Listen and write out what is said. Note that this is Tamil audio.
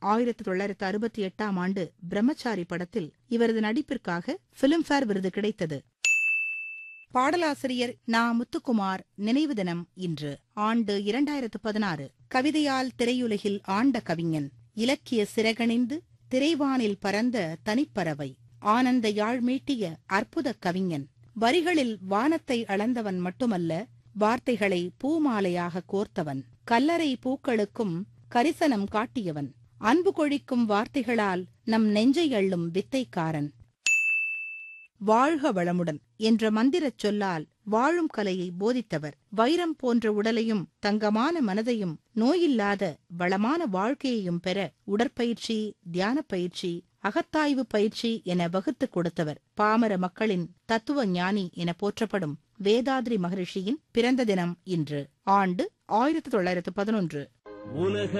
1968ஆம் ஆண்டு பிரம்மச்சாரி படத்தில் இவரது நடிப்பிற்காக பிலிம்பேர் விருது கிடைத்தது. பாடலாசிரியர் நா. முத்துக்குமார் நினைவு தினம் இன்று. ஆண்டு 2016. கவிதையால் திரையுலகில் ஆண்ட கவிஞன். இலக்கிய சிறகணிந்து திரைவானில் பறந்த தனிப்பறவை. ஆனந்த யாழ் மீட்டிய அற்புத கவிஞன். வரிகளில் வானத்தை அளந்தவன் மட்டுமல்ல, வார்த்தைகளை பூமாலையாக கோர்த்தவன். கல்லறை பூக்களுக்கும் கரிசனம் காட்டியவன். அன்பு கொழிக்கும் வார்த்தைகளால் நம் நெஞ்சை அள்ளும் வித்தைக்காரன். வாழ்க வளமுடன் என்ற மந்திரச் சொல்லால் வாழும் கலையை போதித்தவர். வைரம் போன்ற உடலையும் தங்கமான மனதையும் நோயில்லாத வளமான வாழ்க்கையையும் பெற உடற்பயிற்சி, தியான பயிற்சி, அகத்தாய்வு பயிற்சி என வகுத்துக் கொடுத்தவர். பாமர மக்களின் தத்துவ ஞானி என போற்றப்படும் வேதாத்ரி மகரிஷியின் பிறந்த தினம் இன்று. ஆண்டு 1911.